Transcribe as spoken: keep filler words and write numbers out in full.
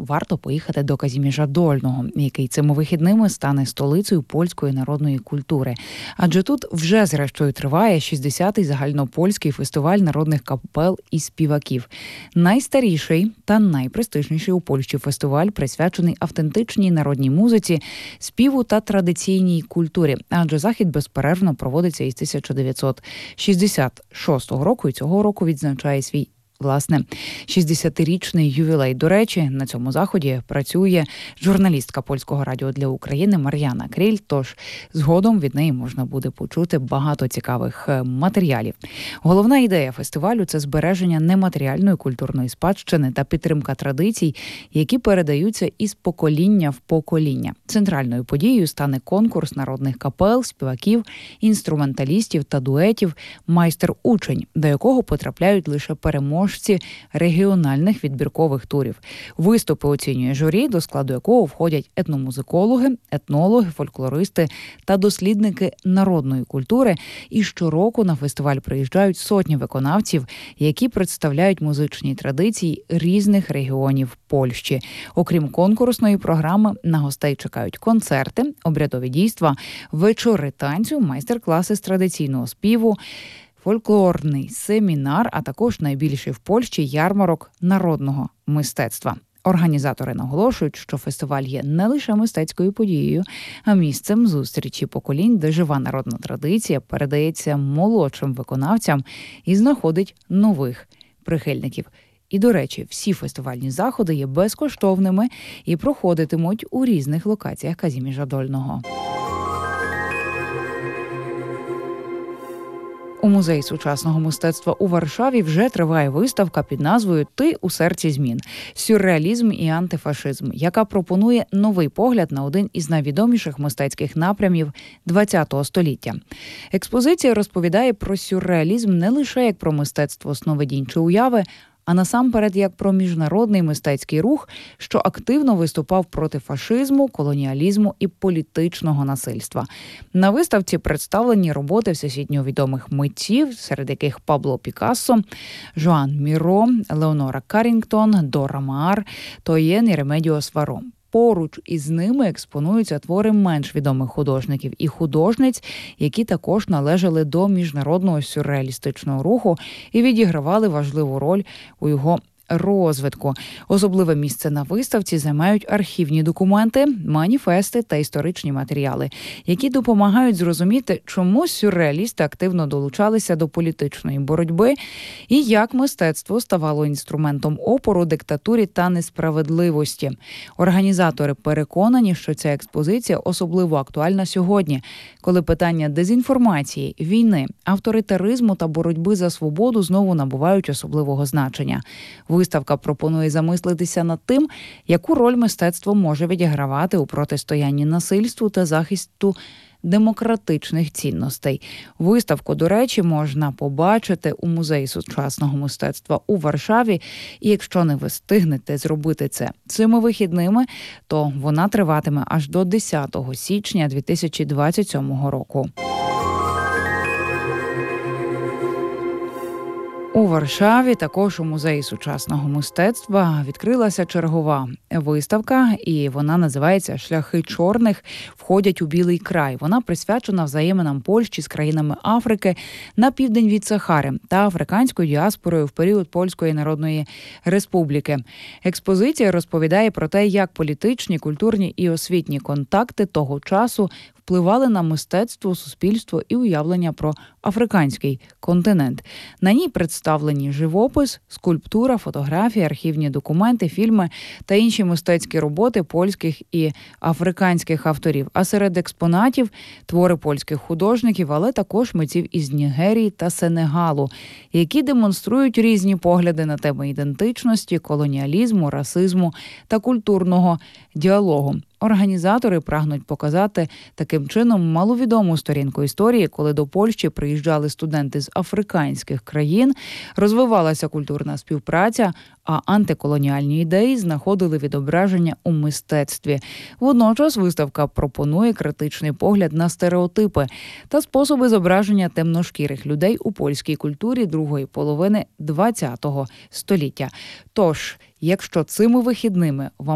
варто поїхати до Казіміжа Дольного, який цими вихідними стане столицею польської народної культури. Адже тут вже, зрештою, триває шістдесятий загальнопольський фестиваль народних капел і співаків. Найстаріший та найпрестижніший у Польщі фестиваль присвячений автентичній народній музиці, співу та традиційній культурі. Адже захід безперервно проводиться із тисяча дев'ятсот шістдесят шостого року і цього року відзначає свій власне, шістдесятирічний ювілей. До речі, на цьому заході працює журналістка Польського радіо для України Мар'яна Кріль, тож згодом від неї можна буде почути багато цікавих матеріалів. Головна ідея фестивалю – це збереження нематеріальної культурної спадщини та підтримка традицій, які передаються із покоління в покоління. Центральною подією стане конкурс народних капел, співаків, інструменталістів та дуетів «Майстер-учень», до якого потрапляють лише переможці регіональних відбіркових турів. Виступи оцінює журі, до складу якого входять етномузикологи, етнологи, фольклористи та дослідники народної культури. І щороку на фестиваль приїжджають сотні виконавців, які представляють музичні традиції різних регіонів Польщі. Окрім конкурсної програми, на гостей чекають концерти, обрядові дійства, вечори танцю, майстер-класи з традиційного співу, фольклорний семінар, а також найбільший в Польщі ярмарок народного мистецтва. Організатори наголошують, що фестиваль є не лише мистецькою подією, а місцем зустрічі поколінь, де жива народна традиція передається молодшим виконавцям і знаходить нових прихильників. І, до речі, всі фестивальні заходи є безкоштовними і проходитимуть у різних локаціях Казіміжа Дольного. У Музеї сучасного мистецтва у Варшаві вже триває виставка під назвою «Ти у серці змін. Сюрреалізм і антифашизм», яка пропонує новий погляд на один із найвідоміших мистецьких напрямів ХХ століття. Експозиція розповідає про сюрреалізм не лише як про мистецтво сновидінь чи уяви, а насамперед як про міжнародний мистецький рух, що активно виступав проти фашизму, колоніалізму і політичного насильства. На виставці представлені роботи всесвітньо відомих митців, серед яких Пабло Пікассо, Жоан Міро, Леонора Каррінгтон, Дора Maar, Тоєн і Ремедіос Варо. Поруч із ними експонуються твори менш відомих художників і художниць, які також належали до міжнародного сюрреалістичного руху і відігравали важливу роль у його розвитку. Особливе місце на виставці займають архівні документи, маніфести та історичні матеріали, які допомагають зрозуміти, чому сюрреалісти активно долучалися до політичної боротьби і як мистецтво ставало інструментом опору диктатурі та несправедливості. Організатори переконані, що ця експозиція особливо актуальна сьогодні, коли питання дезінформації, війни, авторитаризму та боротьби за свободу знову набувають особливого значення. Виставка пропонує замислитися над тим, яку роль мистецтво може відігравати у протистоянні насильству та захисту демократичних цінностей. Виставку, до речі, можна побачити у Музеї сучасного мистецтва у Варшаві. І якщо не ви встигнете зробити це цими вихідними, то вона триватиме аж до десятого січня дві тисячі двадцять сьомого року. У Варшаві, також у Музеї сучасного мистецтва, відкрилася чергова виставка, і вона називається «Шляхи чорних входять у білий край». Вона присвячена взаєминам Польщі з країнами Африки на південь від Сахари та африканською діаспорою в період Польської Народної Республіки. Експозиція розповідає про те, як політичні, культурні і освітні контакти того часу впливали на мистецтво, суспільство і уявлення про африканський континент. На ній представлені живопис, скульптура, фотографії, архівні документи, фільми та інші мистецькі роботи польських і африканських авторів. А серед експонатів – твори польських художників, але також митців із Нігерії та Сенегалу, які демонструють різні погляди на теми ідентичності, колоніалізму, расизму та культурного діалогу. Організатори прагнуть показати таким чином маловідому сторінку історії, коли до Польщі приїжджали студенти з африканських країн, розвивалася культурна співпраця, а антиколоніальні ідеї знаходили відображення у мистецтві. Водночас виставка пропонує критичний погляд на стереотипи та способи зображення темношкірих людей у польській культурі другої половини ХХ століття. Тож, якщо цими вихідними вам